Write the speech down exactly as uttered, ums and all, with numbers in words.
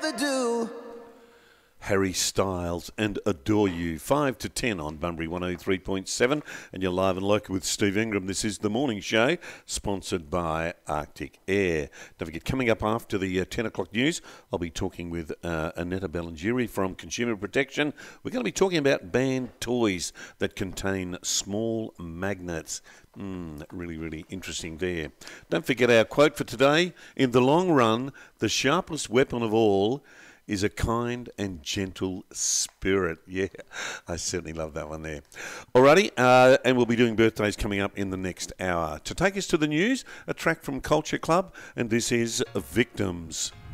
ever do. Harry Styles and Adore You, five to ten on Bunbury one oh three point seven, and you're live and local with Steve Ingram. This is The Morning Show, sponsored by Arctic Air. Don't forget, coming up after the uh, ten o'clock news, I'll be talking with uh, Annetta Bellingeri from Consumer Protection. We're going to be talking about banned toys that contain small magnets. Mm, really, really interesting there. Don't forget our quote for today. In the long run, the sharpest weapon of all is a kind and gentle spirit. Yeah, I certainly love that one there. Alrighty, uh, and we'll be doing birthdays coming up in the next hour. To take us to the news, a track from Culture Club, and this is Victims.